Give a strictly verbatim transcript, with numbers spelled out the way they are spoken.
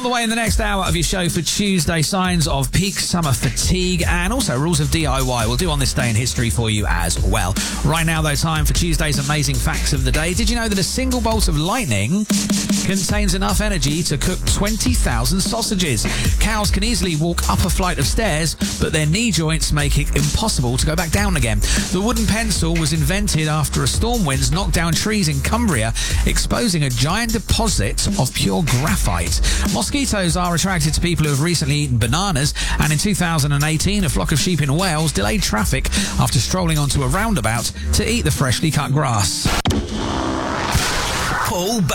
On the way in the next hour of your show for Tuesday, signs of peak summer fatigue and also rules of D I Y. We'll do on this day in history for you as well. Right now, though, time for Tuesday's amazing facts of the day. Did you know that a single bolt of lightning contains enough energy to cook twenty thousand sausages? Cows can easily walk up a flight of stairs, but their knee joints make it impossible to go back down again. The wooden pencil was invented after a storm winds knocked down trees in Cumbria, exposing a giant deposit of pure graphite. Mosquitoes are attracted to people who have recently eaten bananas, and in two thousand eighteen, a flock of sheep in Wales delayed traffic after strolling onto a roundabout to eat the freshly cut grass. Paul